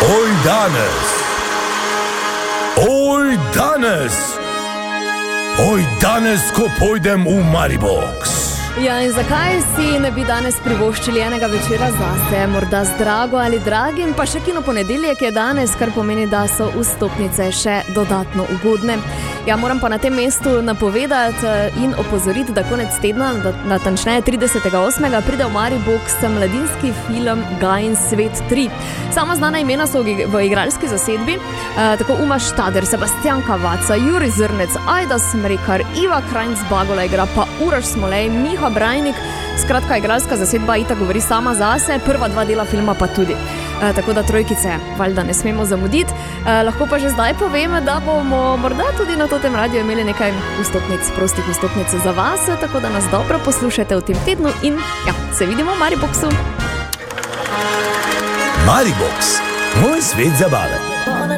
Oj danes, ko pojdem v Maribox. Ja, in zakaj si ne bi danes privoščili enega večera zase, morda z drago ali dragim, pa še kino ponedeljek je danes, kar pomeni, da so vstopnice še dodatno ugodne. Ja, moram pa na tem mestu napovedati in opozoriti, da konec tedna, natančneje 30.8. pride v Maribox mladinski film Gajin svet 3. Sama znana imena so v igralski zasedbi, tako Uma Štader, Sebastian Kavaca, Juri Zrnec, Ajda Smrekar, Iva Krajnc-Bagola igra, pa Uroš Smolej, Miha Brajnik. Skratka, igralska zasedba itak govori sama zase, prva 2 dela filma pa tudi. Tako da trojkice valjda ne smemo zamuditi. Lahko pa že zdaj povem, da bomo morda tudi na Totem radiju imeli nekaj vstopnic, prostih vstopnic za vas, tako da nas dobro poslušajte v tem tednu in ja, se vidimo v Mariboxu. Maribox, moj svet zabave.